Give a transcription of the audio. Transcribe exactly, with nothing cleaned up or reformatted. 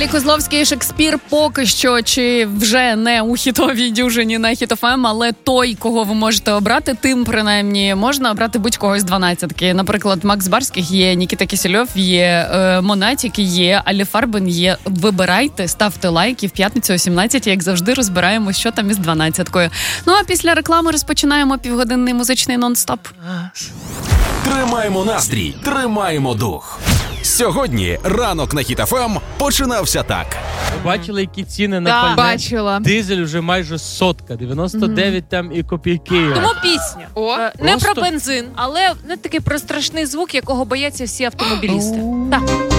Віталій Козловський і Шекспір поки що, чи вже не у хітовій дюжині на Хіт еф ем, але той, кого ви можете обрати, тим, принаймні, можна обрати будь-кого з дванадцятки. Наприклад, Макс Барських є, Нікіта Кисельов є, е, Монатік є, Алі Фарбен є. Вибирайте, ставте лайки. В п'ятницю о сімнадцятій, як завжди, розбираємо, що там із дванадцяткою. Ну, а після реклами розпочинаємо півгодинний музичний нон-стоп. Тримаємо настрій, тримаємо дух. Сьогодні ранок на Хіт еф ем починався так. Ви бачили, які ціни на Да, пальне? бачила. Дизель вже майже сотка, дев'яносто дев'ять там і копійки. Тому пісня. О, Е, Не просто- про бензин, але не такий про страшний звук, якого бояться всі автомобілісти. Так.